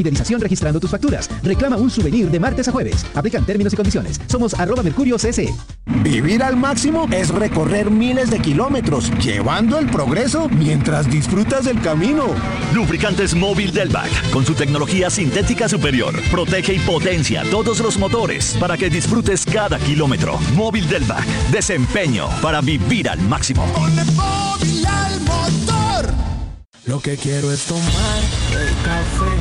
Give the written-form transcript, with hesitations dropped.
Fidelización registrando tus facturas. Reclama un souvenir de martes a jueves. Aplican términos y condiciones. Somos @mercuriocse. Vivir al máximo es recorrer miles de kilómetros, llevando el progreso mientras disfrutas del camino. Lubricantes Móvil Delvac, con su tecnología sintética superior, protege y potencia todos los motores para que disfrutes cada kilómetro. Móvil Delvac, desempeño para vivir al máximo. Ponle móvil al motor. Lo que quiero es tomar el café